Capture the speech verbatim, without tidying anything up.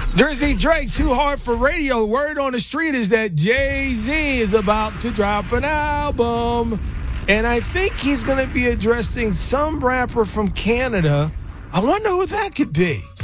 Drizzy Drake, too hard for radio. Word on the street is that Jay-Z is about to drop an album. And I think he's going to be addressing some rapper from Canada. I wonder who that could be.